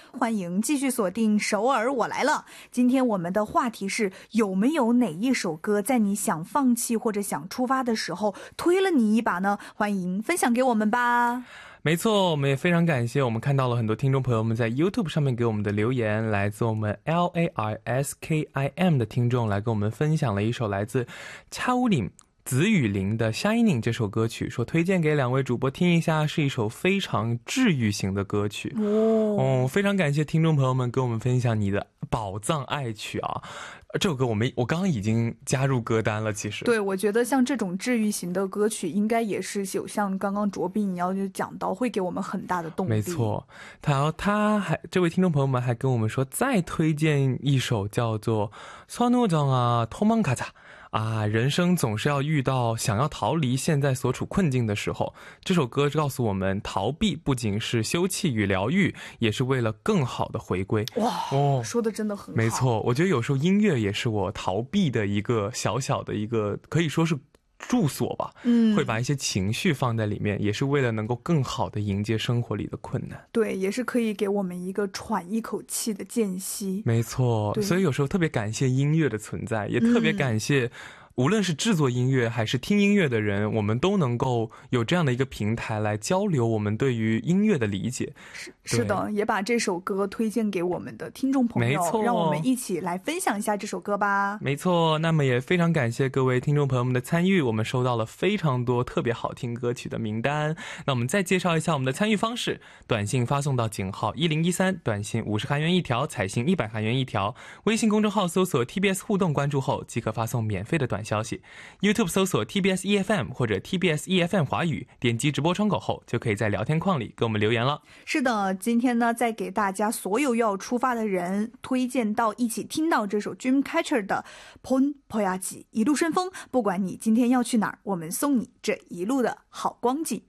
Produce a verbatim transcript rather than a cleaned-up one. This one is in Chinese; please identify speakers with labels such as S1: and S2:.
S1: 欢迎继续锁定首尔我来了。今天我们的话题是，有没有哪一首歌在你想放弃或者想出发的时候推了你一把呢？欢迎分享给我们吧。
S2: 没错，我们也非常感谢我们看到了很多听众朋友们在 YouTube 上面给我们的留言，来自我们 L A R S K I M 的听众来跟我们分享了一首来自차우림子雨林的 Shining 这首歌曲，说推荐给两位主播听一下，是一首非常治愈型的歌曲。哦、嗯，非常感谢听众朋友们跟我们分享你的宝藏爱曲啊。这首歌我们我刚刚已经加入歌单了，其实
S1: 对，我觉得像这种治愈型的歌曲应该也是有像刚刚卓斌你要就讲到会给我们很大的动力。
S2: 没错，他他还这位听众朋友们还跟我们说再推荐一首叫做선우정아 도망가자啊，人生总是要遇到想要逃离现在所处困境的时候，这首歌告诉我们，逃避不仅是休憩与疗愈，也是为了更好的回归。
S1: 哇，哦，说的真的很好。
S2: 没错，我觉得有时候音乐也是我逃避的一个小小的一个，可以说是住所吧，嗯，会把一些情绪放在里面，也是为了能够更好的迎接生活里的困难。
S1: 对，也是可以给我们一个喘一口气的间隙。
S2: 没错，所以有时候特别感谢音乐的存在，也特别感谢、嗯无论是制作音乐还是听音乐的人，我们都能够有这样的一个平台来交流我们对于音乐的理解。
S1: 是, 是的，也把这首歌推荐给我们的听众朋友，
S2: 没错，
S1: 让我们一起来分享一下这首歌吧。
S2: 没错，那么也非常感谢各位听众朋友们的参与，我们收到了非常多特别好听歌曲的名单。那我们再介绍一下我们的参与方式，短信发送到井号一零一三，短信五十韩元一条，彩信一百韩元一条，微信公众号搜索 T B S 互动关注后即可发送免费的短消息， YouTube 搜索 T B S E F M 或者 T B S E F M 华语，点击直播窗口后就可以在聊天框里给我们留言了。
S1: 是的，今天呢再给大家所有要出发的人推荐到一起听到这首 Dreamcatcher 的 본 버야지 一路顺风，不管你今天要去哪儿，我们送你这一路的好光景。